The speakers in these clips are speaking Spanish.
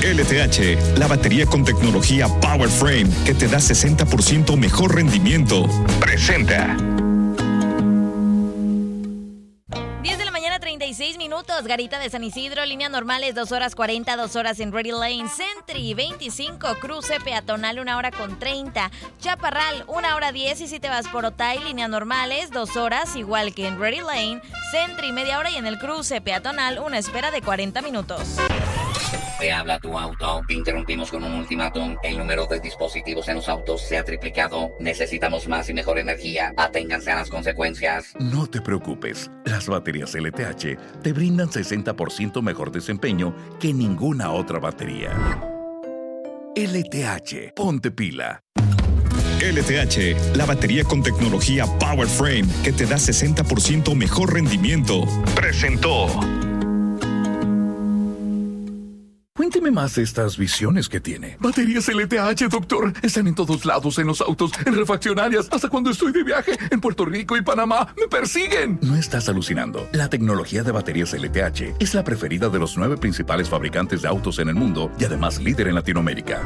LTH, la batería con tecnología Power Frame que te da 60% mejor rendimiento. Presenta. 36 minutos, Garita de San Isidro, líneas normales 2 horas 40, 2 horas en Ready Lane, Sentry 25, cruce peatonal 1 hora con 30, Chaparral 1 hora 10 y si te vas por Otay, líneas normales 2 horas igual que en Ready Lane, Sentry media hora y en el cruce peatonal una espera de 40 minutos. Te habla tu auto. Interrumpimos con un ultimátum. El número de dispositivos en los autos se ha triplicado. Necesitamos más y mejor energía. Aténganse a las consecuencias. No te preocupes. Las baterías LTH te brindan 60% mejor desempeño que ninguna otra batería. LTH, ponte pila. LTH, la batería con tecnología Power Frame que te da 60% mejor rendimiento. Presentó. Cuénteme más de estas visiones que tiene. Baterías LTH, doctor. Están en todos lados, en los autos, en refaccionarias. Hasta cuando estoy de viaje en Puerto Rico y Panamá, ¡me persiguen! No estás alucinando. La tecnología de baterías LTH es la preferida de los 9 principales fabricantes de autos en el mundo y además líder en Latinoamérica.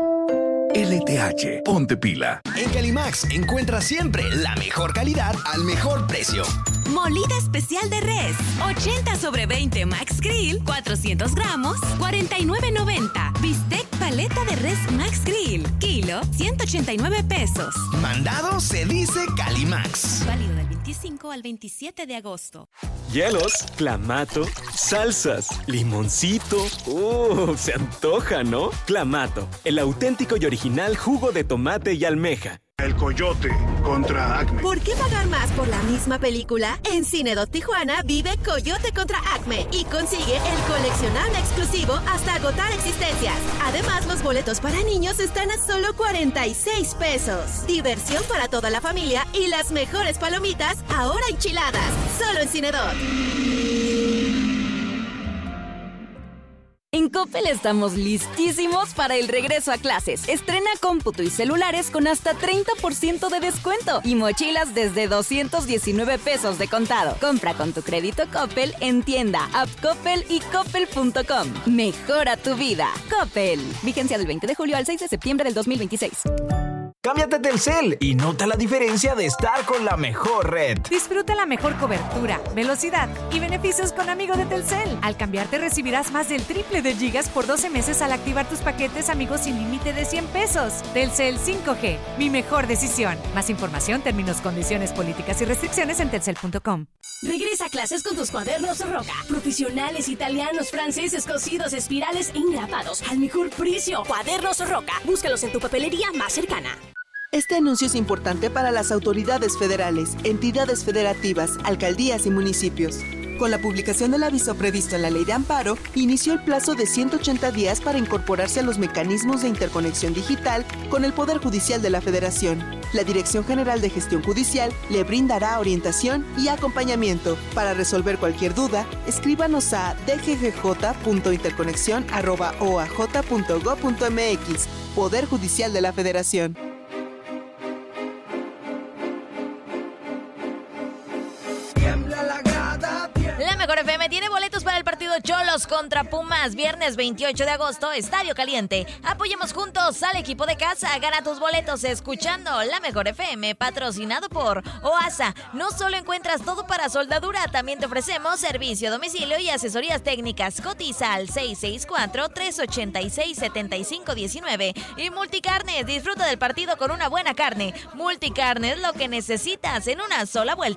LTH, ponte pila. En Calimax encuentras siempre la mejor calidad al mejor precio. Molida especial de res, 80/20 Max Grill, 400 gramos, $49.90. Bistec paleta de res Max Grill, kilo, $189. Mandado se dice Calimax. Válido del 25 al 27 de agosto. Hielos, clamato, salsas, limoncito. Se antoja, ¿no? Clamato, el auténtico y original jugo de tomate y almeja. El Coyote contra Acme. ¿Por qué pagar más por la misma película? En Cinedot Tijuana vive Coyote contra Acme y consigue el coleccionable exclusivo hasta agotar existencias. Además, los boletos para niños están a solo $46. Diversión para toda la familia y las mejores palomitas ahora enchiladas. Solo en Cinedot. En Coppel estamos listísimos para el regreso a clases. Estrena cómputo y celulares con hasta 30% de descuento y mochilas desde $219 de contado. Compra con tu crédito Coppel en tienda, app Coppel y coppel.com. Mejora tu vida. Coppel. Vigencia del 20 de julio al 6 de septiembre del 2026. Cámbiate a Telcel y nota la diferencia de estar con la mejor red. Disfruta la mejor cobertura, velocidad y beneficios con Amigo de Telcel. Al cambiarte recibirás más del triple de gigas por 12 meses al activar tus paquetes Amigos sin límite de $100. Telcel 5G, mi mejor decisión. Más información, términos, condiciones, políticas y restricciones en telcel.com. Regresa a clases con tus cuadernos Roca. Profesionales, italianos, franceses, cosidos, espirales e engrapados al mejor precio. Cuadernos Roca. Búscalos en tu papelería más cercana. Este anuncio es importante para las autoridades federales, entidades federativas, alcaldías y municipios. Con la publicación del aviso previsto en la Ley de Amparo, inició el plazo de 180 días para incorporarse a los mecanismos de interconexión digital con el Poder Judicial de la Federación. La Dirección General de Gestión Judicial le brindará orientación y acompañamiento. Para resolver cualquier duda, escríbanos a dggj.interconexión@oaj.gov.mx. Poder Judicial de la Federación. La Mejor FM tiene boletos para el partido Cholos contra Pumas, viernes 28 de agosto, Estadio Caliente. Apoyemos juntos al equipo de casa. Gana tus boletos escuchando La Mejor FM, patrocinado por OASA. No solo encuentras todo para soldadura, también te ofrecemos servicio a domicilio y asesorías técnicas. Cotiza al 664-386-7519. Y Multicarnes, disfruta del partido con una buena carne. Multicarnes, lo que necesitas en una sola vuelta.